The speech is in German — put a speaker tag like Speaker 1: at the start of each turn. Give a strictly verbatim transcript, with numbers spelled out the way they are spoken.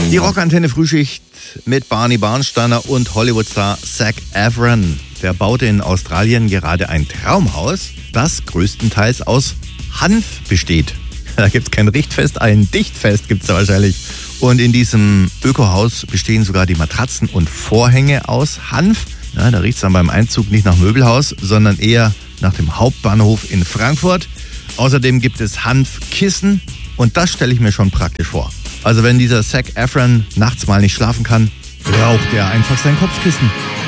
Speaker 1: Die Rockantenne Frühschicht mit Barney Barnsteiner und Hollywoodstar Zac Efron. Der baute in Australien gerade ein Traumhaus, das größtenteils aus Hanf besteht. Da gibt es kein Richtfest, ein Dichtfest gibt es da wahrscheinlich. Und in diesem Ökohaus bestehen sogar die Matratzen und Vorhänge aus Hanf. Ja, da riecht es dann beim Einzug nicht nach Möbelhaus, sondern eher nach dem Hauptbahnhof in Frankfurt. Außerdem gibt es Hanfkissen und das stelle ich mir schon praktisch vor. Also wenn dieser Zac Efron nachts mal nicht schlafen kann, braucht er einfach sein Kopfkissen.